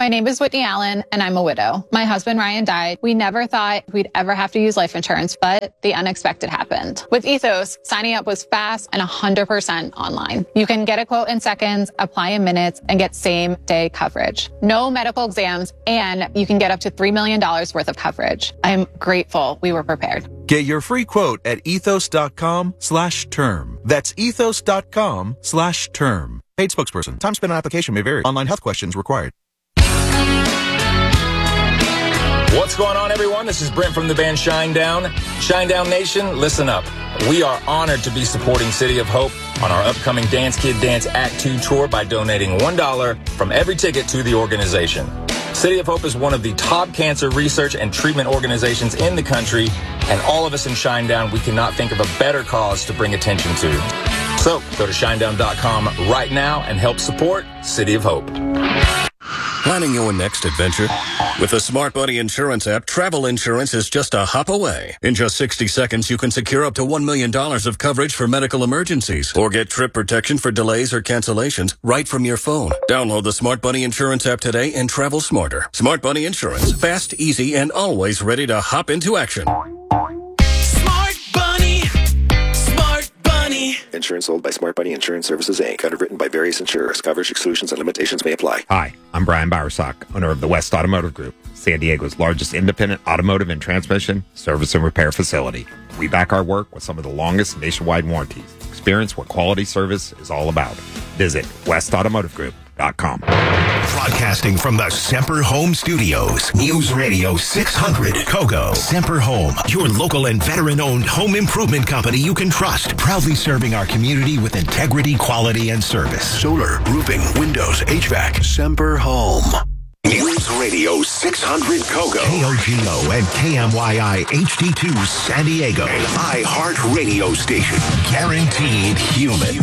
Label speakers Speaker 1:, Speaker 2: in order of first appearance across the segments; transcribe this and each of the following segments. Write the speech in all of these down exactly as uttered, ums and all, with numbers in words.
Speaker 1: My name is Whitney Allen, and I'm a widow. My husband, Ryan, died. We never thought we'd ever have to use life insurance, but the unexpected happened. With Ethos, signing up was fast and one hundred percent online. You can get a quote in seconds, apply in minutes, and get same-day coverage. No medical exams, and you can get up to three million dollars worth of coverage. I'm grateful we were prepared.
Speaker 2: Get your free quote at ethos.com slash term. That's ethos.com slash term. Paid spokesperson. Time spent on application may vary. Online health questions required.
Speaker 3: What's going on, everyone? This is Brent from the band Shinedown. Shinedown Nation, listen up. We are honored to be supporting City of Hope on our upcoming Dance Kid Dance Act two tour by donating one dollar from every ticket to the organization. City of Hope is one of the top cancer research and treatment organizations in the country, and all of us in Shinedown, we cannot think of a better cause to bring attention to. So go to shinedown dot com right now and help support City of Hope.
Speaker 4: Planning your next adventure? With the Smart Buddy Insurance app, travel insurance is just a hop away. In just sixty seconds, you can secure up to one million dollars of coverage for medical emergencies or get trip protection for delays or cancellations right from your phone. Download the Smart Buddy Insurance app today and travel smarter. Smart Buddy Insurance. Fast, easy, and always ready to hop into action.
Speaker 5: Smart Bunny. Smart Bunny.
Speaker 6: Insurance sold by Smart Bunny Insurance Services, Incorporated. Underwritten by various insurers. Coverage exclusions and limitations may apply.
Speaker 7: Hi, I'm Brian Bowersock, owner of the West Automotive Group, San Diego's largest independent automotive and transmission service and repair facility. We back our work with some of the longest nationwide warranties. Experience what quality service is all about. Visit west automotive group dot com.
Speaker 8: Broadcasting from the Semper Home Studios. News Radio six hundred Kogo. Semper Home, your local and veteran-owned home improvement company you can trust. Proudly serving our community with integrity, quality, and service. Solar, roofing, windows, H V A C. Semper Home. News Radio six hundred Kogo. K O G O and K M Y I H D two San Diego. An iHeart radio station. Guaranteed human.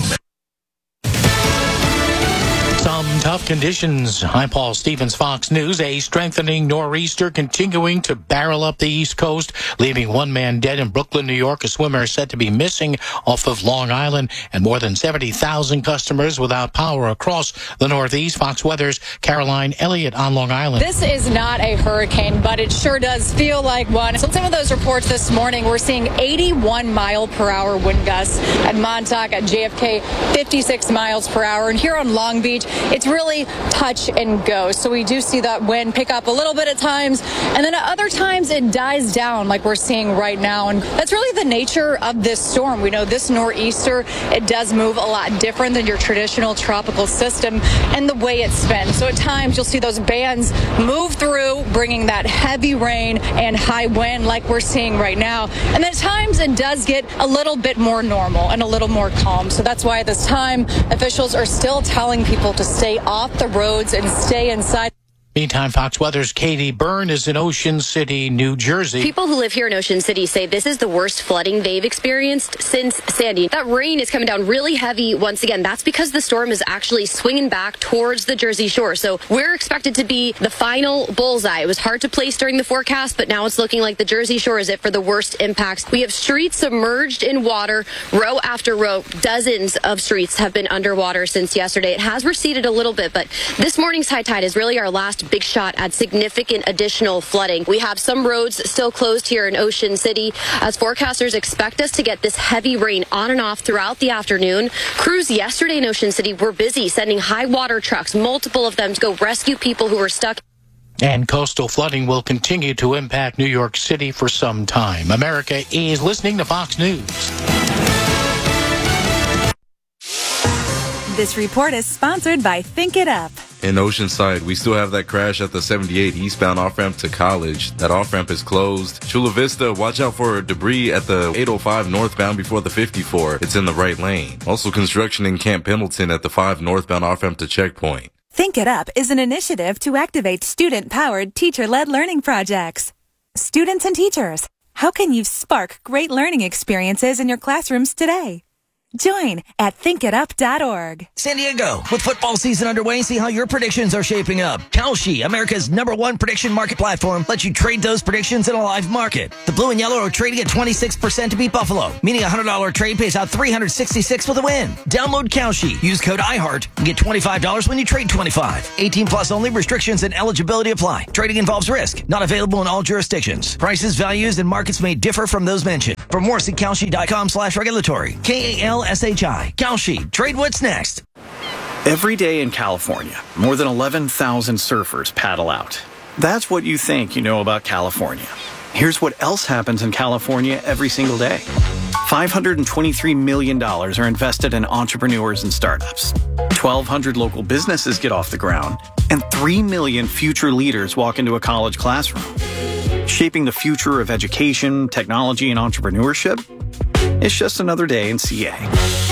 Speaker 9: Some tough conditions. I'm Paul Stevens, Fox News. A strengthening nor'easter continuing to barrel up the East Coast, leaving one man dead in Brooklyn, New York. A swimmer is said to be missing off of Long Island, and more than seventy thousand customers without power across the Northeast. Fox Weather's Caroline Elliott on Long Island.
Speaker 10: This is not a hurricane, but it sure does feel like one. So some of those reports this morning, we're seeing eighty-one mile per hour wind gusts at Montauk, at J F K, fifty-six miles per hour. And here on Long Beach, it's really touch and go. So we do see that wind pick up a little bit at times, and then at other times it dies down like we're seeing right now. And that's really the nature of this storm. We know this nor'easter, it does move a lot different than your traditional tropical system and the way it spins. So at times you'll see those bands move through, bringing that heavy rain and high wind like we're seeing right now. And then at times it does get a little bit more normal and a little more calm. So that's why at this time officials are still telling people to stay off the roads and stay inside.
Speaker 9: Meantime, Fox Weather's Katie Byrne is in Ocean City, New Jersey.
Speaker 11: People who live here in Ocean City say this is the worst flooding they've experienced since Sandy. That rain is coming down really heavy once again. That's because the storm is actually swinging back towards the Jersey Shore. So we're expected to be the final bullseye. It was hard to place during the forecast, but now it's looking like the Jersey Shore is it for the worst impacts. We have streets submerged in water, row after row. Dozens of streets have been underwater since yesterday. It has receded a little bit, but this morning's high tide is really our last big shot at significant additional flooding. We have some roads still closed here in Ocean City as forecasters expect us to get this heavy rain on and off throughout the afternoon. Crews yesterday in Ocean City were busy sending high water trucks, multiple of them, to go rescue people who were stuck.
Speaker 9: And coastal flooding will continue to impact New York City for some time. America is listening to Fox News.
Speaker 12: This report is sponsored by Think It Up.
Speaker 13: In Oceanside, we still have that crash at the seventy-eight eastbound off-ramp to College. That off-ramp is closed. Chula Vista, watch out for debris at the eight oh five northbound before the fifty-four. It's in the right lane. Also construction in Camp Pendleton at the five northbound off-ramp to Checkpoint.
Speaker 12: Think It Up is an initiative to activate student-powered, teacher-led learning projects. Students and teachers, how can you spark great learning experiences in your classrooms today? Join at think it up dot org.
Speaker 14: San Diego, with football season underway, see how your predictions are shaping up. Kalshi, America's number one prediction market platform, lets you trade those predictions in a live market. The Blue and Yellow are trading at twenty-six percent to beat Buffalo, meaning a one hundred dollars trade pays out three hundred sixty-six with a win. Download Kalshi, use code iHeart, and get twenty-five dollars when you trade twenty-five. eighteen plus only, restrictions and eligibility apply. Trading involves risk, not available in all jurisdictions. Prices, values, and markets may differ from those mentioned. For more, see Kalshi.com slash regulatory. K A L S H I. Kalshi. Trade what's next.
Speaker 15: Every day in California, more than eleven thousand surfers paddle out. That's what you think you know about California. Here's what else happens in California every single day. five hundred twenty-three million dollars are invested in entrepreneurs and startups. twelve hundred local businesses get off the ground, and three million future leaders walk into a college classroom. Shaping the future of education, technology, and entrepreneurship? It's just another day in C A.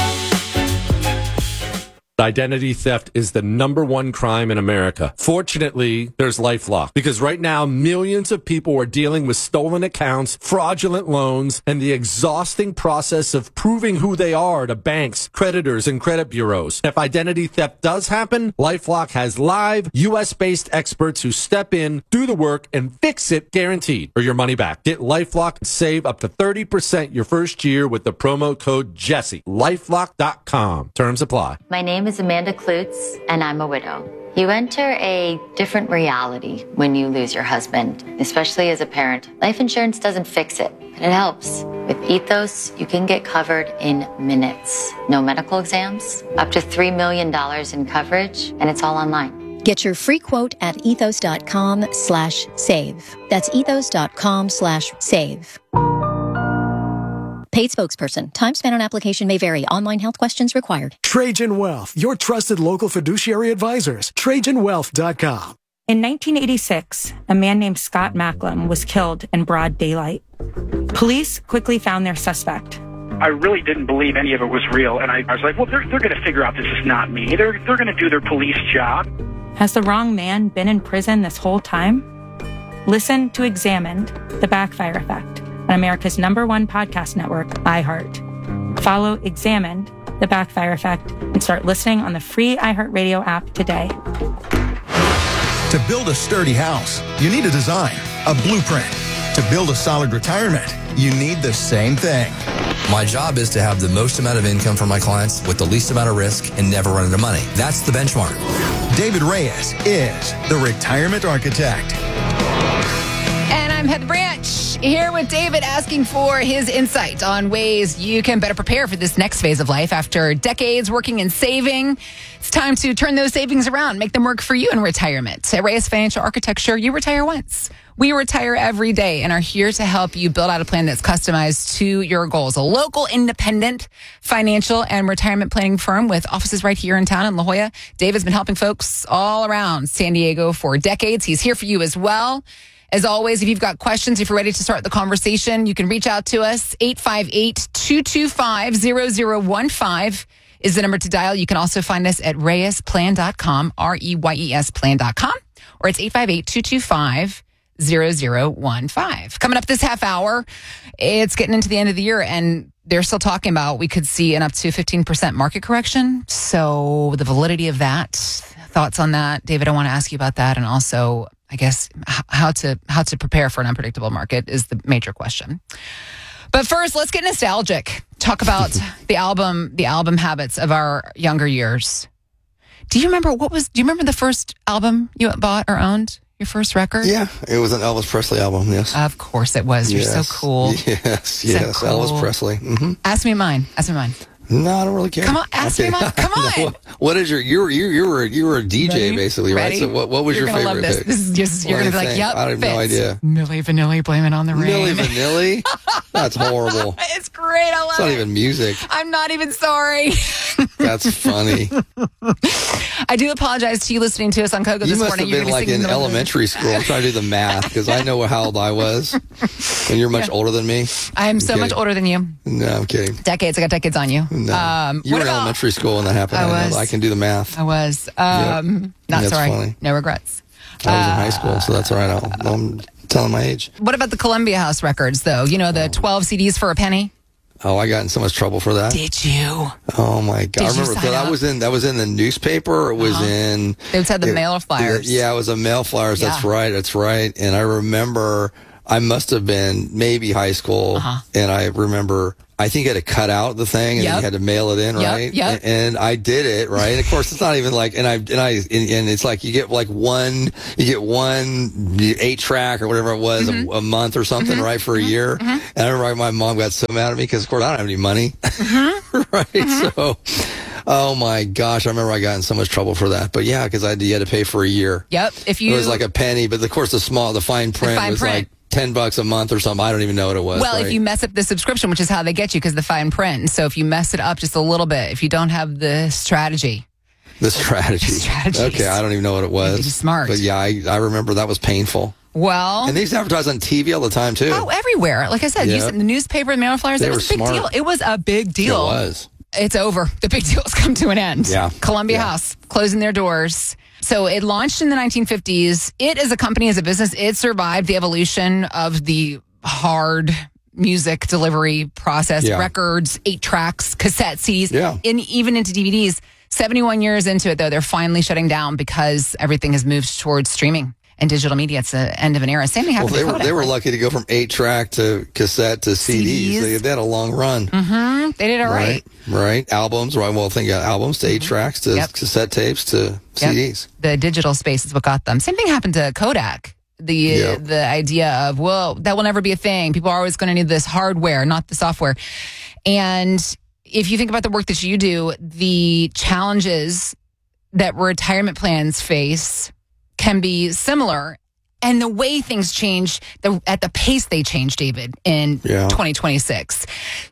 Speaker 16: Identity theft is the number one crime in America. Fortunately, there's LifeLock, because right now millions of people are dealing with stolen accounts, fraudulent loans, and the exhausting process of proving who they are to banks, creditors, and credit bureaus. If identity theft does happen, LifeLock has live U S-based experts who step in, do the work, and fix it guaranteed, or your money back. Get LifeLock and save up to thirty percent your first year with the promo code Jesse. LifeLock dot com. Terms apply.
Speaker 17: My name is Amanda Klutz, and I'm a widow. You enter a different reality when you lose your husband, especially as a parent. Life insurance doesn't fix it, but it helps. With Ethos, you can get covered in minutes. No medical exams, up to three million dollars in coverage, and it's all online.
Speaker 18: Get your free quote at ethos.com slash save. That's ethos.com slash save. Paid spokesperson. Time spent on application may vary. Online health questions required.
Speaker 19: Trajan Wealth, your trusted local fiduciary advisors. Trajan Wealth dot com.
Speaker 20: In nineteen eighty-six, a man named Scott Macklem was killed in broad daylight. Police quickly found their suspect.
Speaker 21: I really didn't believe any of it was real, and I, I was like, well, they're, they're going to figure out this is not me. They're, they're going to do their police job.
Speaker 20: Has the wrong man been in prison this whole time? Listen to Examined, The Backfire Effect, on America's number one podcast network, iHeart. Follow Examined, The Backfire Effect, and start listening on the free iHeartRadio app today.
Speaker 22: To build a sturdy house, you need a design, a blueprint. To build a solid retirement, you need the same thing.
Speaker 23: My job is to have the most amount of income for my clients with the least amount of risk and never run into money. That's the benchmark.
Speaker 22: David Reyes is the retirement architect.
Speaker 24: And I'm Heather Branch, here with David, asking for his insight on ways you can better prepare for this next phase of life. After decades working and saving, it's time to turn those savings around, make them work for you in retirement. At Reyes Financial Architecture, you retire once. We retire every day and are here to help you build out a plan that's customized to your goals. A local independent financial and retirement planning firm with offices right here in town in La Jolla. David's been helping folks all around San Diego for decades. He's here for you as well. As always, if you've got questions, if you're ready to start the conversation, you can reach out to us. eight five eight, two two five, zero zero one five is the number to dial. You can also find us at reyes plan dot com, R E Y E S plan dot com, or it's eight five eight, two two five, zero zero one five. Coming up this half hour, it's getting into the end of the year, and they're still talking about we could see an up to fifteen percent market correction. So the validity of that, thoughts on that, David, I want to ask you about that, and also I guess how to how to prepare for an unpredictable market is the major question. But first, let's get nostalgic. Talk about the album, the album habits of our younger years. Do you remember what was? Do you remember the first album you bought or owned? Your first record?
Speaker 25: Yeah, it was an Elvis Presley album. Yes,
Speaker 24: of course it was. You're
Speaker 25: yes.
Speaker 24: so cool.
Speaker 25: Yes, yes, so cool. Elvis Presley. Mm-hmm.
Speaker 24: Ask me mine. Ask me mine.
Speaker 25: No, I don't really care.
Speaker 24: Come on, ask okay. me mine. Come on.
Speaker 25: No, what is your you were you you were you were a D J
Speaker 24: Ready?
Speaker 25: basically, right?
Speaker 24: Ready?
Speaker 25: So what what was
Speaker 24: you're
Speaker 25: your
Speaker 24: gonna
Speaker 25: favorite
Speaker 24: love this.
Speaker 25: pick?
Speaker 24: This is just you're
Speaker 25: what
Speaker 24: gonna be like, yep.
Speaker 25: I have
Speaker 24: fits.
Speaker 25: no idea.
Speaker 24: Milli Vanilli, Blame It on the Rain.
Speaker 25: Milli Vanilli? That's horrible.
Speaker 24: It's great. I love
Speaker 25: it's not
Speaker 24: it.
Speaker 25: even music.
Speaker 24: I'm not even sorry.
Speaker 25: That's funny.
Speaker 24: I do apologize to you listening to us on Kogo
Speaker 25: you
Speaker 24: this
Speaker 25: must
Speaker 24: morning.
Speaker 25: You must have been like in elementary school. I'm trying to do the math because I know how old I was, and you're much yeah. older than me.
Speaker 24: I am so
Speaker 25: kidding.
Speaker 24: much older than you.
Speaker 25: No, I'm kidding.
Speaker 24: Decades. I got decades on you.
Speaker 25: No,
Speaker 24: um,
Speaker 25: you were in
Speaker 24: about,
Speaker 25: elementary school when that happened.
Speaker 24: I,
Speaker 25: I,
Speaker 24: was,
Speaker 25: know, I can do the math.
Speaker 24: I was. Um, yep. Not
Speaker 25: that's
Speaker 24: sorry.
Speaker 25: Funny.
Speaker 24: No regrets.
Speaker 25: I was uh, in high school, so that's all right. I'll, I'm telling my age.
Speaker 24: What about the Columbia House records, though? You know, the twelve C Ds for a penny?
Speaker 25: Oh, I got in so much trouble for that.
Speaker 24: Did you?
Speaker 25: Oh my God!
Speaker 24: Did
Speaker 25: I
Speaker 24: you
Speaker 25: remember
Speaker 24: sign
Speaker 25: so that
Speaker 24: up?
Speaker 25: was in that was in the newspaper. It was
Speaker 24: Uh-huh.
Speaker 25: in.
Speaker 24: They would have the
Speaker 25: it-
Speaker 24: mail flyers.
Speaker 25: Yeah, it was a mail flyers. That's
Speaker 24: Yeah.
Speaker 25: right. That's right. And I remember I must have been maybe high school,
Speaker 24: Uh-huh.
Speaker 25: and I remember. I think I had to cut out the thing, and then
Speaker 24: Yep.
Speaker 25: you had to mail it in,
Speaker 24: Yep,
Speaker 25: right?
Speaker 24: yep.
Speaker 25: And, and I did it, right? And of course, it's not even like, and I and I and, and it's like you get like one, you get one eight track or whatever it was
Speaker 24: Mm-hmm.
Speaker 25: a, a month or something, right, for a year. And I remember my mom got so mad at me because, of course, I don't have any money, right? So, oh my gosh, I remember I got in so much trouble for that. But yeah, because I had, you had to pay for a year.
Speaker 24: Yep. If you
Speaker 25: It was like a penny, but of course, the small, the fine print
Speaker 24: fine
Speaker 25: was
Speaker 24: print.
Speaker 25: like ten bucks a month or something. I don't even know what it was.
Speaker 24: Well,
Speaker 25: right?
Speaker 24: if you mess up the subscription, which is how they get you because the fine print. So if you mess it up just a little bit, if you don't have the strategy.
Speaker 25: The strategy.
Speaker 24: Strategies.
Speaker 25: Okay, I don't even know what it was.
Speaker 24: Be smart.
Speaker 25: But yeah, I, I remember that was painful.
Speaker 24: Well,
Speaker 25: And they used to advertise on T V all the time, too.
Speaker 24: oh, everywhere. Like I said, you
Speaker 25: Yeah.
Speaker 24: said the newspaper, the mail flyers,
Speaker 25: They
Speaker 24: it was
Speaker 25: were
Speaker 24: a big
Speaker 25: smart.
Speaker 24: deal. It was a big deal.
Speaker 25: It was.
Speaker 24: It's over. The big deal has come to an end.
Speaker 25: Yeah.
Speaker 24: Columbia
Speaker 25: Yeah.
Speaker 24: House closing their doors. So it launched in the nineteen fifties. It as a company, as a business, it survived the evolution of the hard music delivery process,
Speaker 25: Yeah.
Speaker 24: records, eight tracks, cassette C Ds,
Speaker 25: Yeah.
Speaker 24: and even into D V Ds. seventy-one years into it, though, they're finally shutting down because everything has moved towards streaming and digital media. It's the end of an era. Same thing
Speaker 25: Well,
Speaker 24: happened
Speaker 25: they
Speaker 24: to
Speaker 25: were
Speaker 24: Kodak.
Speaker 25: they were lucky to go from eight track to cassette to C Ds.
Speaker 24: C Ds.
Speaker 25: They, they had a long run.
Speaker 24: Mm-hmm. They did all right.
Speaker 25: Right. Right. Albums, right? Well, think of albums to eight tracks to
Speaker 24: Yep.
Speaker 25: cassette tapes to C Ds.
Speaker 24: The digital space is what got them. Same thing happened to Kodak. The
Speaker 25: Yeah.
Speaker 24: the idea of, well, that will never be a thing. People are always going to need this hardware, not the software. And if you think about the work that you do, the challenges that retirement plans face can be similar. And the way things change, the, at the pace they change, David, in
Speaker 25: Yeah.
Speaker 24: twenty twenty-six.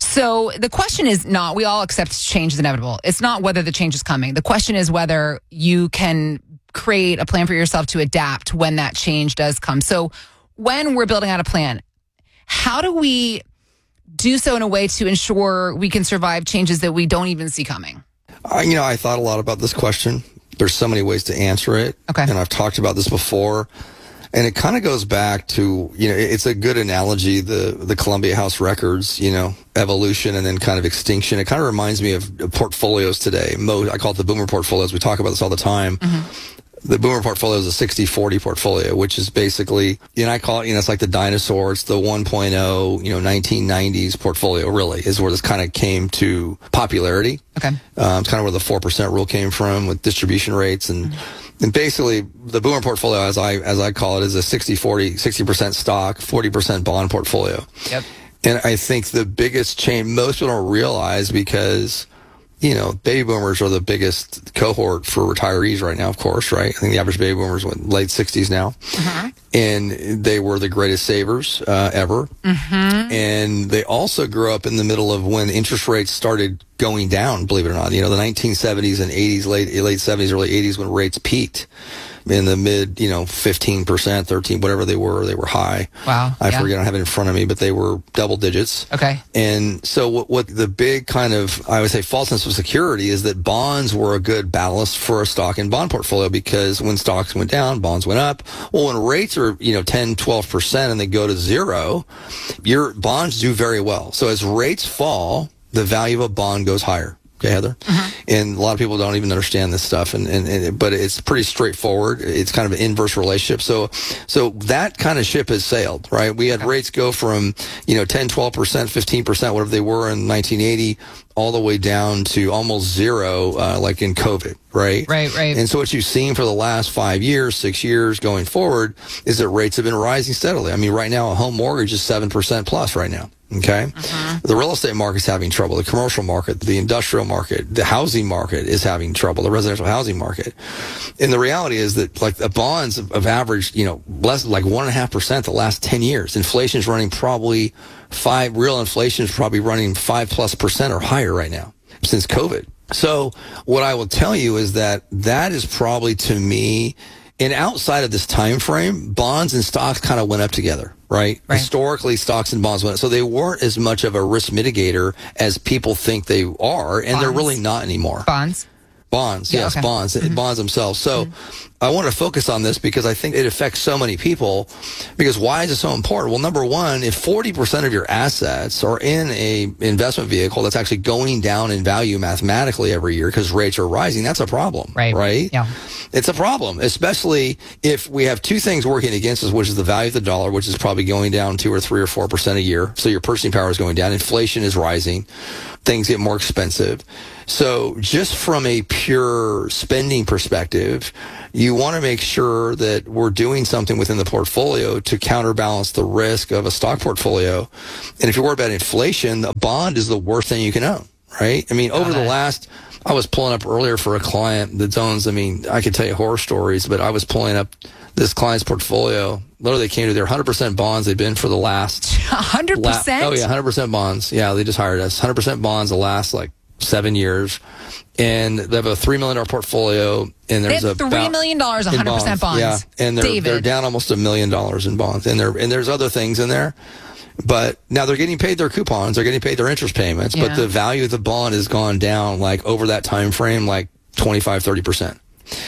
Speaker 24: So the question is not, we all accept change is inevitable. It's not whether the change is coming. The question is whether you can create a plan for yourself to adapt when that change does come. So when we're building out a plan, how do we do so in a way to ensure we can survive changes that we don't even see coming?
Speaker 25: I, you know, I thought a lot about this question. There's so many ways to answer it.
Speaker 24: Okay.
Speaker 25: And I've talked about this before. And it kind of goes back to, you know, it's a good analogy, the, the Columbia House records, you know, evolution and then kind of extinction. It kind of reminds me of portfolios today. Mo, I call it the boomer portfolios. We talk about this all the time.
Speaker 24: Mm-hmm.
Speaker 25: The boomer portfolio is a sixty forty portfolio, which is basically, you know, I call it, you know, it's like the dinosaur. It's the one point oh, you know, nineteen nineties portfolio really is where this kind of came to popularity.
Speaker 24: Okay.
Speaker 25: Um, it's kind of where the four percent rule came from with distribution rates. And, and basically the boomer portfolio, as I, as I call it, is a sixty forty, sixty percent stock, forty percent bond portfolio.
Speaker 24: Yep.
Speaker 25: And I think the biggest change, most people don't realize because, you know, baby boomers are the biggest cohort for retirees right now, of course, right? I think the average baby boomer is what, late sixties now.
Speaker 24: Mm-hmm.
Speaker 25: And they were the greatest savers uh, ever.
Speaker 24: Mm-hmm.
Speaker 25: And they also grew up in the middle of when interest rates started going down, believe it or not. You know, the nineteen seventies and eighties, late late seventies, early eighties when rates peaked in the mid, you know, fifteen percent, thirteen, whatever they were, they were high.
Speaker 24: Wow.
Speaker 25: I
Speaker 24: Yeah.
Speaker 25: forget, I don't have it in front of me, but they were double digits.
Speaker 24: Okay.
Speaker 25: And so what, what the big kind of, I would say, false sense of security is that bonds were a good ballast for a stock and bond portfolio because when stocks went down, bonds went up. Well, when rates are, you know, ten, twelve percent and they go to zero, your bonds do very well. So as rates fall, the value of a bond goes higher. Okay, Heather?
Speaker 24: Mm-hmm.
Speaker 25: And a lot of people don't even understand this stuff, and, and, and but it's pretty straightforward. It's kind of an inverse relationship. So, so that kind of ship has sailed, right? We had rates go from, you know, ten, twelve percent, fifteen percent, whatever they were in nineteen eighty, all the way down to almost zero, uh, like in COVID, right?
Speaker 24: Right, right.
Speaker 25: And so what you've seen for the last five years, six years going forward is that rates have been rising steadily. I mean, right now, a home mortgage is seven percent plus right now. Okay.
Speaker 24: Mm-hmm.
Speaker 25: The real estate market's having trouble. The commercial market, the industrial market, the housing market is having trouble. The residential housing market. And the reality is that like the bonds have, have averaged, you know, less like one and a half percent the last ten years. Inflation's running probably five, real inflation is probably running five plus percent or higher right now since COVID. So what I will tell you is that that is probably to me, and outside of this time frame, bonds and stocks kind of went up together, right?
Speaker 24: Right.
Speaker 25: Historically, stocks and bonds went up. So they weren't as much of a risk mitigator as people think they are, and they're
Speaker 24: Bonds.
Speaker 25: really not anymore.
Speaker 24: Bonds.
Speaker 25: Bonds,
Speaker 24: Yeah,
Speaker 25: yes,
Speaker 24: okay.
Speaker 25: bonds,
Speaker 24: Mm-hmm.
Speaker 25: bonds themselves. So I want to focus on this because I think it affects so many people. Because why is it so important? Well, number one, if forty percent of your assets are in a investment vehicle that's actually going down in value mathematically every year because rates are rising, that's a problem.
Speaker 24: Right.
Speaker 25: Right?
Speaker 24: Yeah.
Speaker 25: It's a problem, especially if we have two things working against us, which is the value of the dollar, which is probably going down two or three or four percent a year. So your purchasing power is going down. Inflation is rising. Things get more expensive. So just from a pure spending perspective, you want to make sure that we're doing something within the portfolio to counterbalance the risk of a stock portfolio. And if you're worried about inflation, a bond is the worst thing you can own, right? I mean, over the last, I was pulling up earlier for a client that owns, I mean, I could tell you horror stories, but I was pulling up this client's portfolio. Literally, they came to their one hundred percent bonds. They've been for the last...
Speaker 24: one hundred percent?
Speaker 25: La- oh, yeah, one hundred percent bonds. Yeah, they just hired us. one hundred percent bonds the last, like, seven years. And they have a three million dollars portfolio. And there's
Speaker 24: they have
Speaker 25: a
Speaker 24: three million dollars, one hundred percent bonds.
Speaker 25: bonds. Yeah, and they're,
Speaker 24: David.
Speaker 25: they're down almost a million dollars in bonds. And, they're, and there's other things in there. But now they're getting paid their coupons. They're getting paid their interest payments.
Speaker 24: Yeah.
Speaker 25: But the value of the bond has gone down, like, over that time frame, like twenty-five, thirty percent.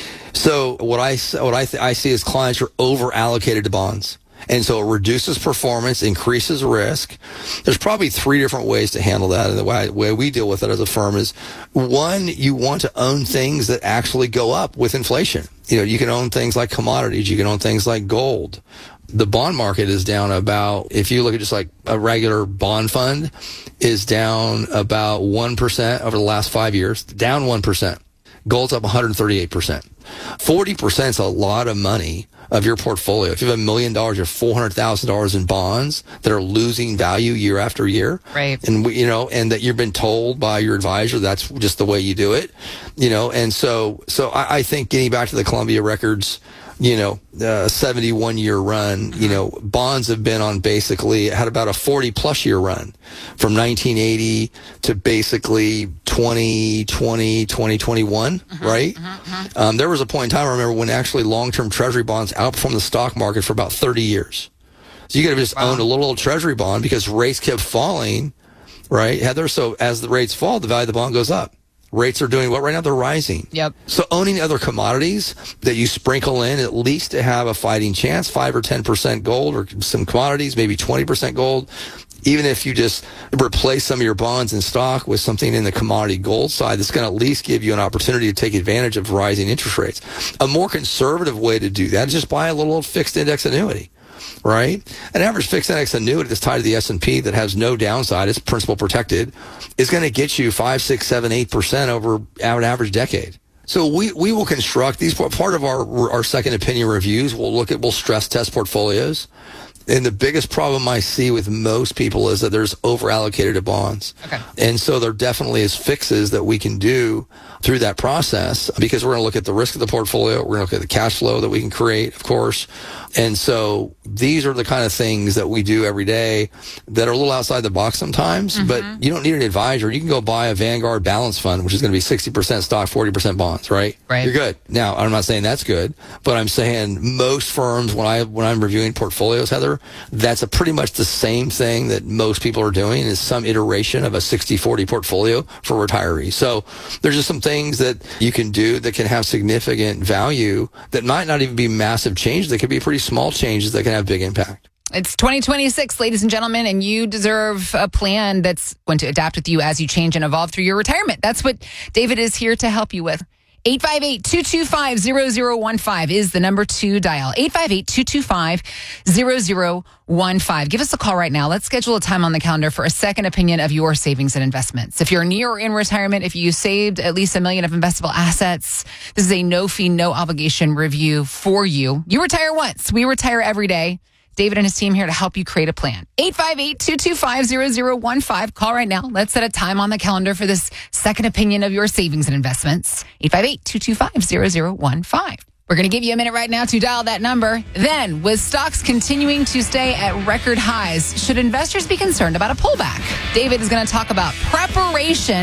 Speaker 25: So what I, what I, th- I see is clients are over allocated to bonds. And so it reduces performance, increases risk. There's probably three different ways to handle that. And the way, way we deal with it as a firm is, one, you want to own things that actually go up with inflation. You know, you can own things like commodities. You can own things like gold. The bond market is down about, if you look at just like a regular bond fund, is down about one percent over the last five years, down one percent. Gold's up one hundred thirty-eight percent. forty percent is a lot of money of your portfolio. If you have a million dollars, you have four hundred thousand dollars in bonds that are losing value year after year.
Speaker 24: Right.
Speaker 25: And we, you know, and that you've been told by your advisor that's just the way you do it, you know, and so, so I, I think getting back to the Columbia Records, you know, uh, seventy-one year run, you know, bonds have been on basically, had about a forty plus year run from nineteen eighty to basically twenty twenty, twenty twenty-one, mm-hmm, right? Mm-hmm, mm-hmm. Um, there was a point in time, I remember, when actually long-term treasury bonds outperformed the stock market for about thirty years. So you could have just wow. owned a little old treasury bond because rates kept falling, right? Heather, so as the rates fall, the value of the bond goes up. Rates are doing what right now? They're rising.
Speaker 24: Yep.
Speaker 25: So owning other commodities that you sprinkle in, at least to have a fighting chance, five or ten percent gold, or some commodities, maybe twenty percent gold. Even if you just replace some of your bonds in stock with something in the commodity gold side, that's going to at least give you an opportunity to take advantage of rising interest rates. A more conservative way to do that is just buy a little old fixed index annuity. Right? An average fixed index annuity that's tied to the S and P that has no downside, it's principal protected, is going to get you five, six, seven, eight percent over an average decade. So we, we will construct these, part of our, our second opinion reviews. We'll look at, we'll stress test portfolios. And the biggest problem I see with most people is that there's over allocated to bonds.
Speaker 24: Okay.
Speaker 25: And so there definitely is fixes that we can do through that process, because we're going to look at the risk of the portfolio. We're going to look at the cash flow that we can create, of course. And so these are the kind of things that we do every day that are a little outside the box sometimes, mm-hmm. but you don't need an advisor. You can go buy a Vanguard Balance Fund, which is going to be sixty percent stock, forty percent bonds, right?
Speaker 24: Right.
Speaker 25: You're good. Now, I'm not saying that's good, but I'm saying most firms, when I, when I'm reviewing portfolios, Heather, that's a pretty much the same thing that most people are doing, is some iteration of a sixty forty portfolio for retirees. So there's just some things that you can do that can have significant value that might not even be massive changes. They could be pretty small changes that can have big impact.
Speaker 24: It's twenty twenty-six, ladies and gentlemen, and you deserve a plan that's going to adapt with you as you change and evolve through your retirement. That's what David is here to help you with. eight five eight, two two five, zero zero one five is the number to dial. eight five eight, two two five, zero zero one five. Give us a call right now. Let's schedule a time on the calendar for a second opinion of your savings and investments. If you're near or in retirement, if you saved at least a million of investable assets, this is a no fee, no obligation review for you. You retire once. We retire every day. David and his team here to help you create a plan. eight five eight, two two five, zero zero one five. Call right now. Let's set a time on the calendar for this second opinion of your savings and investments. eight five eight, two two five, zero zero one five. We're going to give you a minute right now to dial that number. Then, with stocks continuing to stay at record highs, should investors be concerned about a pullback? David is going to talk about preparation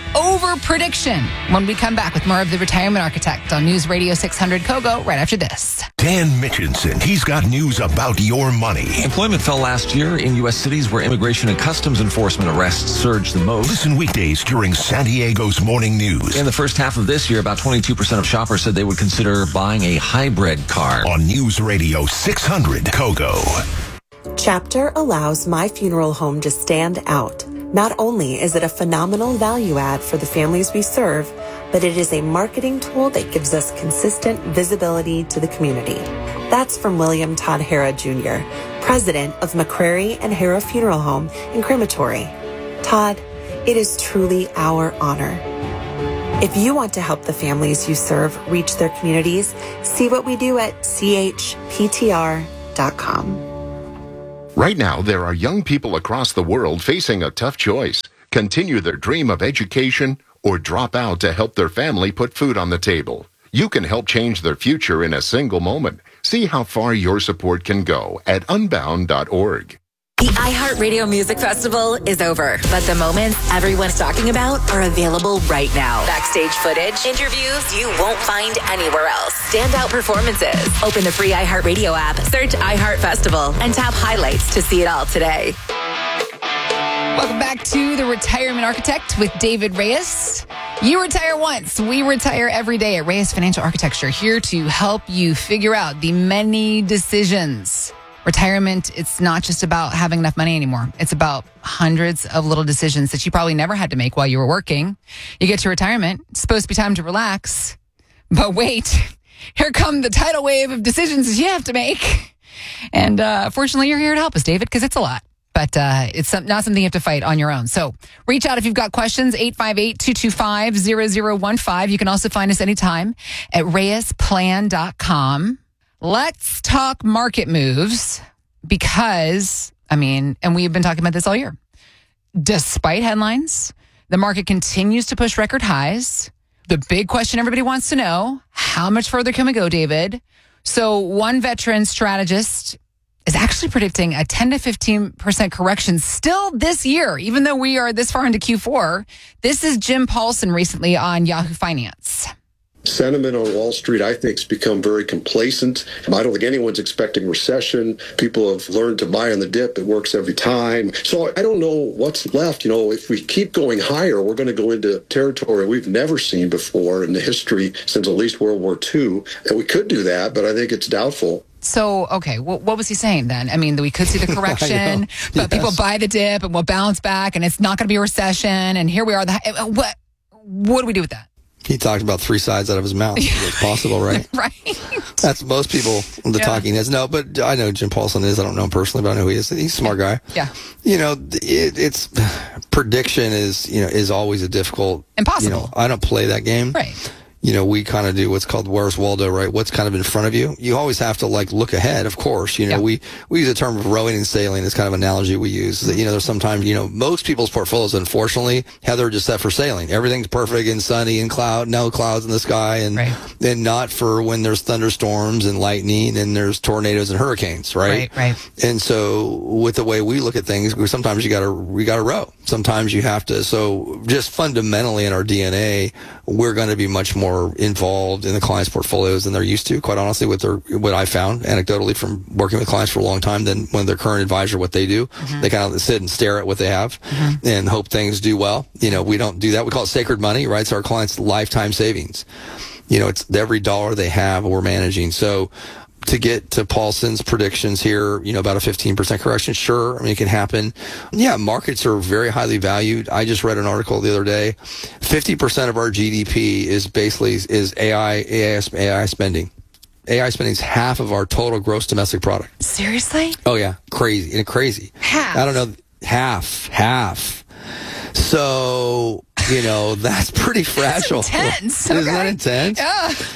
Speaker 24: over prediction when we come back with more of The Retirement Architect on News Radio six hundred Kogo right after this.
Speaker 8: Dan Mitchinson, he's got news about your money.
Speaker 1: Employment fell last year in U S cities where immigration and customs enforcement arrests surged the most.
Speaker 8: Listen weekdays during San Diego's morning news.
Speaker 1: In the first half of this year, about twenty-two percent of shoppers said they would consider buying a hybrid car.
Speaker 8: On News Radio six hundred Kogo.
Speaker 2: Chapter allows My Funeral Home to stand out. Not only is it a phenomenal value add for the families we serve, but it is a marketing tool that gives us consistent visibility to the community. That's from William Todd Hara Junior, president of McCrary and Hara Funeral Home and Crematory. Todd, it is truly our honor. If you want to help the families you serve reach their communities, see what we do at c h p t r dot com.
Speaker 3: Right now, there are young people across the world facing a tough choice. Continue their dream of education or drop out to help their family put food on the table. You can help change their future in a single moment. See how far your support can go at unbound dot org.
Speaker 4: The iHeartRadio Music Festival is over, but the moments everyone's talking about are available right now. Backstage footage, interviews you won't find anywhere else. Standout performances. Open the free iHeartRadio app, search iHeart Festival, and tap highlights to see it all today.
Speaker 24: Welcome back to The Retirement Architect with David Reyes. You retire once. We retire every day at Reyes Financial Architecture, here to help you figure out the many decisions. Retirement, it's not just about having enough money anymore. It's about hundreds of little decisions that you probably never had to make while you were working. You get to retirement, it's supposed to be time to relax. But wait, here come the tidal wave of decisions that you have to make. And uh, fortunately, you're here to help us, David, because it's a lot. But uh, it's not something you have to fight on your own. So reach out if you've got questions, eight five eight, two two five, zero zero one five. You can also find us anytime at reyes plan dot com. Let's talk market moves because, I mean, and we've been talking about this all year. Despite headlines, the market continues to push record highs. The big question everybody wants to know, how much further can we go, David? So one veteran strategist is actually predicting a ten to fifteen percent correction still this year, even though we are this far into Q four. This is Jim Paulson recently on Yahoo Finance.
Speaker 5: Sentiment on Wall Street, I think, has become very complacent. I don't think anyone's expecting recession. People have learned to buy on the dip. It works every time. So I don't know what's left. You know, if we keep going higher, we're going to go into territory we've never seen before in the history since at least World War Two. And we could do that, but I think it's doubtful.
Speaker 24: So, okay, well, what was he saying then? I mean, we could see the correction, but yes. People buy the dip and we'll bounce back and it's not going to be a recession. And here we are. The, what, what do we do with that?
Speaker 25: He talked about three sides out of his mouth. It's possible, right?
Speaker 24: Right.
Speaker 25: That's most people, the yeah. talking heads. No, but I know Jim Paulson is. I don't know him personally, but I know who he is. He's a smart guy.
Speaker 24: Yeah.
Speaker 25: You know, it, it's prediction is, you know, is always a difficult.
Speaker 24: Impossible.
Speaker 25: You know, I don't play that game.
Speaker 24: Right.
Speaker 25: You know, we kind of do what's called Where's Waldo, right? What's kind of in front of you. You always have to like look ahead, of course. You know, yeah. we, we use the term of rowing and sailing as kind of an analogy we use. That, you know, there's sometimes, you know, most people's portfolios, unfortunately, Heather, just set for sailing. Everything's perfect and sunny and cloud, no clouds in the sky, and
Speaker 24: right.
Speaker 25: and not for when there's thunderstorms and lightning and there's tornadoes and hurricanes, right?
Speaker 24: Right, right.
Speaker 25: And so with the way we look at things, sometimes you gotta, we gotta row. Sometimes you have to. So just fundamentally in our D N A, we're going to be much more involved in the clients' portfolios than they're used to, quite honestly, with their, what I found anecdotally from working with clients for a long time than when their current advisor, what they do. Mm-hmm. They kind of sit and stare at what they have mm-hmm. and hope things do well. You know, we don't do that. We call it sacred money, right? It's our clients' lifetime savings. You know, it's every dollar they have we're managing. So to get to Paulson's predictions here, you know, about a fifteen percent correction, sure. I mean, it can happen. Yeah, markets are very highly valued. I just read an article the other day. fifty percent of our G D P is basically, is A I, A I, A I spending. A I spending is half of our total gross domestic product.
Speaker 24: Seriously?
Speaker 25: Oh, yeah. Crazy. And crazy.
Speaker 24: Half?
Speaker 25: I don't know. Half. Half. So, you know, that's pretty fragile.
Speaker 24: That's intense.
Speaker 25: Isn't
Speaker 24: okay.
Speaker 25: that intense?
Speaker 24: Yeah.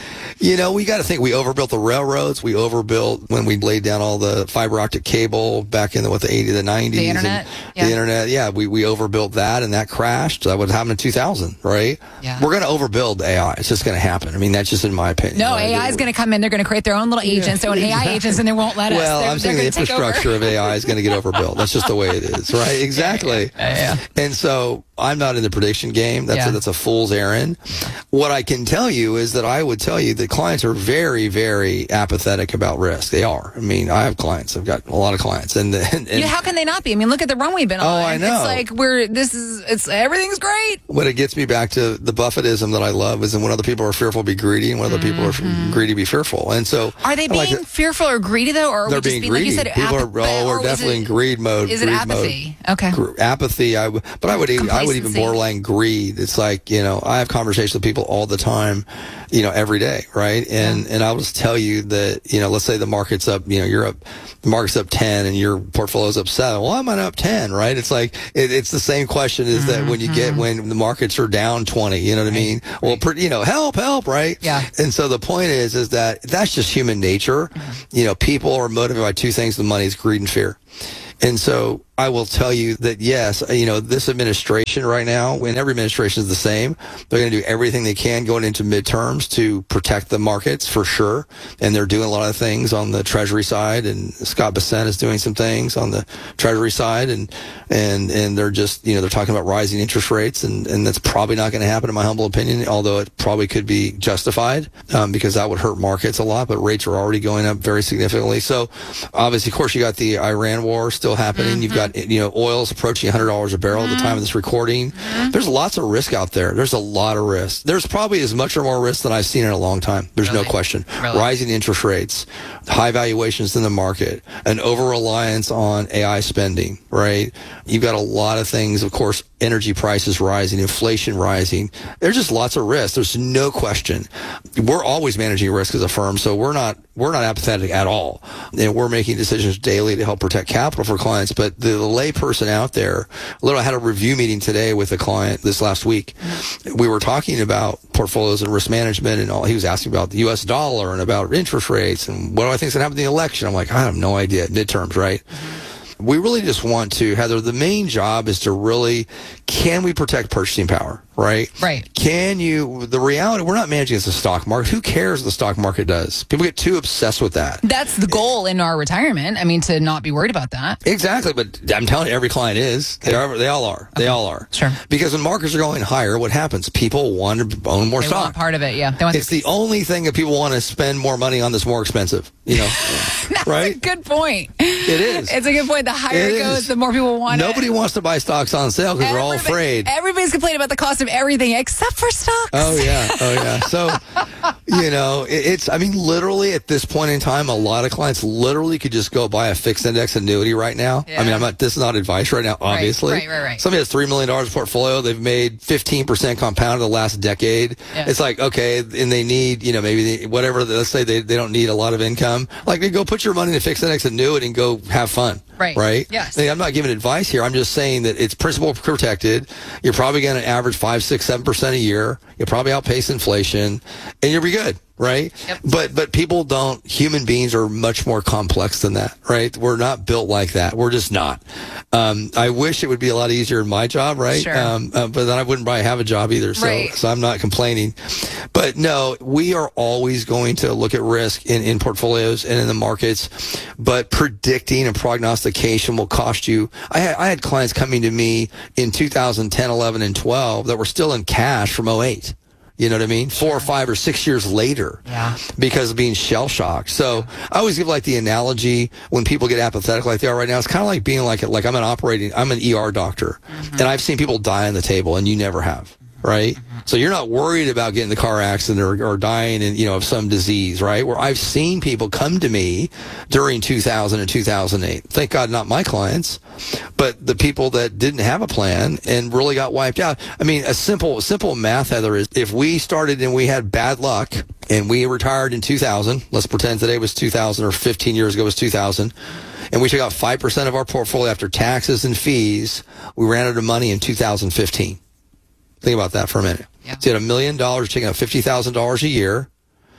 Speaker 25: You know, we got to think we overbuilt the railroads. We overbuilt when we laid down all the fiber optic cable back in the, what, the eighties, the nineties.
Speaker 24: The internet.
Speaker 25: Yeah. The internet. Yeah. We, we overbuilt that and that crashed. That would happen in two thousand, right?
Speaker 24: Yeah.
Speaker 25: We're going to overbuild A I. It's just going to happen. I mean, that's just in my opinion.
Speaker 24: No,
Speaker 25: right?
Speaker 24: A I is going to come in. They're going to create their own little agents, their own A I agents, and they won't let us.
Speaker 25: Well,
Speaker 24: they're,
Speaker 25: I'm saying the infrastructure of A I is going to get overbuilt. That's just the way it is, right? Exactly.
Speaker 24: Yeah, yeah, yeah.
Speaker 25: And so I'm not in the prediction game. That's
Speaker 24: Yeah.
Speaker 25: a, that's a fool's errand. What I can tell you is that I would tell you that clients are very, very apathetic about risk. They are. I mean, I have clients. I've got a lot of clients, and, and, and
Speaker 24: Yeah, how can they not be? I mean, look at the run we've been on.
Speaker 25: Oh, I know.
Speaker 24: It's like we're this is it's everything's great.
Speaker 25: What it gets me back to the Buffettism that I love is that when other people are fearful, be greedy, and when other people are greedy, be fearful. And so,
Speaker 24: Are they
Speaker 25: I like
Speaker 24: being
Speaker 25: it.
Speaker 24: fearful or greedy though, or are
Speaker 25: They're
Speaker 24: we just
Speaker 25: being
Speaker 24: being
Speaker 25: greedy.
Speaker 24: like you said?
Speaker 25: People
Speaker 24: apath-
Speaker 25: are, oh, we're
Speaker 24: or is
Speaker 25: definitely
Speaker 24: it-
Speaker 25: in greed mode.
Speaker 24: Is it
Speaker 25: greed
Speaker 24: apathy?
Speaker 25: Mode.
Speaker 24: Okay.
Speaker 25: Gr- apathy. I, w- but I would, even, I would even
Speaker 24: Complacency.
Speaker 25: borderline greed. It's like, you know, I have conversations with people all the time, you know, every day, right? And and I'll just tell you that, you know, let's say the market's up, you know, you're up, the market's up ten, and your portfolio's up seven. Well, I'm up ten, right? It's like it, it's the same question is that when you get when the markets are down twenty, you know what I mean? Well, pretty, you know, help, help, right?
Speaker 24: Yeah.
Speaker 25: And so the point is, is that that's just human nature. You know, people are motivated by two things: the money is greed and fear. And so I will tell you that, yes, you know, this administration right now, when every administration is the same, they're going to do everything they can going into midterms to protect the markets for sure. And they're doing a lot of things on the Treasury side, and Scott Bessent is doing some things on the Treasury side, and, and, and they're just, you know, they're talking about rising interest rates, and, and that's probably not going to happen in my humble opinion, although it probably could be justified, um, because that would hurt markets a lot, but rates are already going up very significantly. So obviously, of course, you got the Iran war still happening. You've got, you know, oil's approaching one hundred dollars a barrel at the time of this recording. There's lots of risk out there. There's a lot of risk. There's probably as much or more risk than I've seen in a long time. There's no question.
Speaker 24: Really?
Speaker 25: Rising interest rates, high valuations in the market, an over-reliance on A I spending, right? You've got a lot of things, of course, energy prices rising, inflation rising. There's just lots of risk. There's no question. We're always managing risk as a firm, so we're not we're not apathetic at all. And we're making decisions daily to help protect capital for clients. But the, the lay person out there, literally I had a review meeting today with a client this last week. We were talking about portfolios and risk management and all. He was asking about the U S dollar and about interest rates and what do I think is going to happen in the election. I'm like, I have no idea. Midterms, right? We really just want to, Heather, the main job is to really, can we protect purchasing power, right?
Speaker 24: Right.
Speaker 25: Can you, the reality, we're not managing as a stock market. Who cares what the stock market does? People get too obsessed with that.
Speaker 24: That's the goal in our retirement. I mean, to not be worried about that.
Speaker 25: Exactly, but I'm telling you, every client is. They are. They all are. They all are.
Speaker 24: Sure.
Speaker 25: Because when markets are going higher, what happens? People want to own more
Speaker 24: They
Speaker 25: stock.
Speaker 24: want part of it, yeah. They want
Speaker 25: It's the only thing that people want to spend more money on that's more expensive. You know,
Speaker 24: That's
Speaker 25: right?
Speaker 24: a good point.
Speaker 25: It is.
Speaker 24: It's a good point. The higher
Speaker 25: It
Speaker 24: it, goes,
Speaker 25: is.
Speaker 24: the more people want
Speaker 25: Nobody
Speaker 24: it.
Speaker 25: wants to buy stocks on sale because they're all afraid.
Speaker 24: Everybody's complaining about the cost of everything except for stocks.
Speaker 25: Oh yeah, oh yeah. So, you know, it, it's. I mean, literally at this point in time, a lot of clients literally could just go buy a fixed index annuity right now. I mean, I'm not. This is not advice right now, obviously.
Speaker 24: right, right, right.
Speaker 25: Somebody has three million dollars portfolio. They've made fifteen percent compounded the last decade.
Speaker 24: Yeah.
Speaker 25: It's like okay, and they need, you know, maybe they, whatever. Let's say they they don't need a lot of income. Like, they go put your money in a fixed index annuity and go have fun.
Speaker 24: Right.
Speaker 25: Right.
Speaker 24: Yes.
Speaker 25: I mean, I'm not giving advice here. I'm just saying that it's principal protected. You're probably going to average five, six, seven percent a year. You'll probably outpace inflation, and you'll be good. Right.
Speaker 24: Yep.
Speaker 25: But but people don't. Human beings are much more complex than that. Right. We're not built like that. We're just not. Um, I wish it would be a lot easier in my job. Right.
Speaker 24: Sure.
Speaker 25: Um, uh, but then I wouldn't probably have a job either. So
Speaker 24: Right.
Speaker 25: so I'm not complaining. But no, we are always going to look at risk in, in portfolios and in the markets. But predicting and prognostication will cost you. I had, I had clients coming to me in two thousand ten, eleven, and twelve that were still in cash from oh eight. You know what I mean? Four or five or six years later.
Speaker 24: Yeah.
Speaker 25: Because of being shell shocked. So I always give like the analogy when people get apathetic like they are right now. It's kind of like being like, like I'm an operating, I'm an E R doctor. Mm-hmm. And I've seen people die on the table and you never have. Right? Mm-hmm. So you're not worried about getting in the car accident or, or dying in, you know, of some disease, right? Where I've seen people come to me during two thousand and two thousand eight. Thank God not my clients, but the people that didn't have a plan and really got wiped out. I mean, a simple, simple math, Heather, is if we started and we had bad luck and we retired in two thousand, let's pretend today was two thousand or fifteen years ago was two thousand, and we took out five percent of our portfolio after taxes and fees, we ran out of money in two thousand fifteen. Think about that for a minute.
Speaker 24: Yeah.
Speaker 25: So you had a million dollars taking out fifty thousand dollars a year.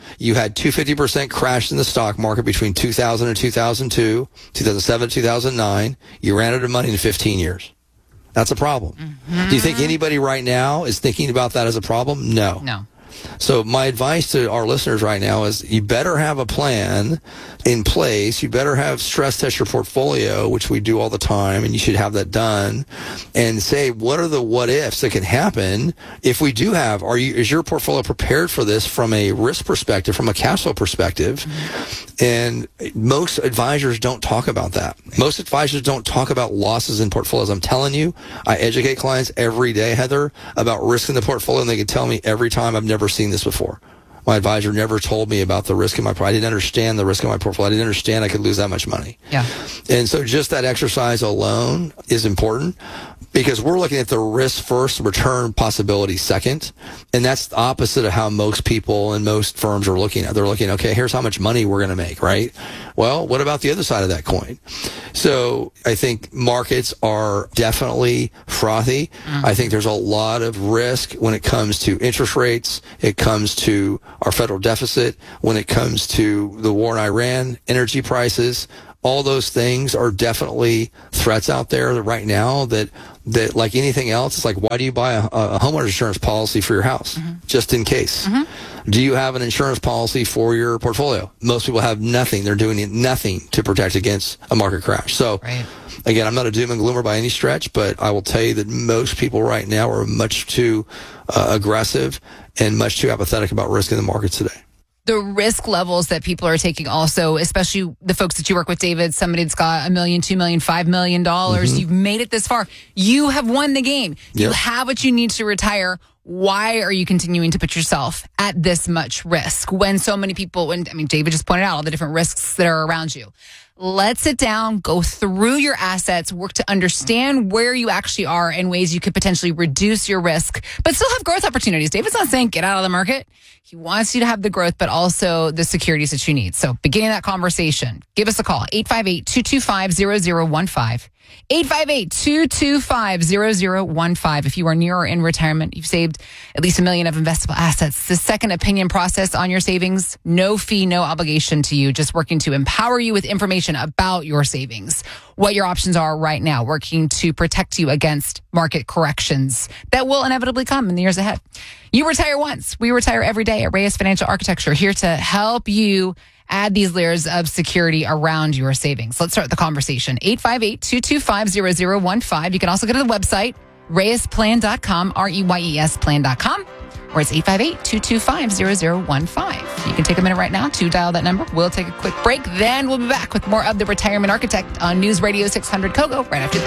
Speaker 25: You had two hundred fifty percent crash in the stock market between two thousand and two thousand two, two thousand seven, two thousand nine. You ran out of money in fifteen years. That's a problem. Mm-hmm. Do you think anybody right now is thinking about that as a problem? No.
Speaker 24: No.
Speaker 25: So my advice to our listeners right now is you better have a plan in place. You better have stress test your portfolio, which we do all the time, and you should have that done, and say, what are the what ifs that can happen if we do have, are you, is your portfolio prepared for this from a risk perspective, from a cash flow perspective? Mm-hmm. And most advisors don't talk about that. Most advisors don't talk about losses in portfolios. I'm telling you, I educate clients every day, Heather, about risk in the portfolio, and they can tell me every time, I've never seen this before. My advisor never told me about the risk in my portfolio. I didn't understand the risk in my portfolio. I didn't understand I could lose that much money.
Speaker 24: Yeah.
Speaker 25: And so just that exercise alone is important because we're looking at the risk first, return possibility second. And that's the opposite of how most people and most firms are looking at. They're looking, okay, here's how much money we're going to make, right? Well, what about the other side of that coin? So I think markets are definitely frothy. Mm-hmm. I think there's a lot of risk when it comes to interest rates. It comes to our federal deficit, when it comes to the war in Iran, energy prices. All those things are definitely threats out there right now that, that like anything else, it's like, why do you buy a, a homeowner's insurance policy for your house? Mm-hmm. Just in case. Mm-hmm. Do you have an insurance policy for your portfolio? Most people have nothing. They're doing nothing to protect against a market crash. So, right. Again, I'm not a doom and gloomer by any stretch, but I will tell you that most people right now are much too uh, aggressive and much too apathetic about risk in the markets today.
Speaker 24: The risk levels that people are taking also, especially the folks that you work with, David, somebody that's got a million, two million, five million dollars. Mm-hmm. You've made it this far. You have won the game. Yep. You have what you need to retire. Why are you continuing to put yourself at this much risk when so many people, when, I mean, David just pointed out all the different risks that are around you. Let's sit down, go through your assets, work to understand where you actually are and ways you could potentially reduce your risk, but still have growth opportunities. David's not saying get out of the market. He wants you to have the growth, but also the securities that you need. So beginning that conversation, give us a call, eight five eight, two two five, zero zero one five. eight five eight, two two five, zero zero one five. If you are near or in retirement, you've saved at least a million of investable assets. The second opinion process on your savings, no fee, no obligation to you, just working to empower you with information about your savings, what your options are right now, working to protect you against market corrections that will inevitably come in the years ahead. You retire once. We retire every day at Reyes Financial Architecture, here to help you add these layers of security around your savings. Let's start the conversation. eight five eight, two two five, zero zero one five. You can also go to the website, reyes plan dot com, R E Y E S plan dot com, or it's eight five eight, two two five, zero zero one five. You can take a minute right now to dial that number. We'll take a quick break. Then we'll be back with more of The Retirement Architect on News Radio six hundred Kogo right after this.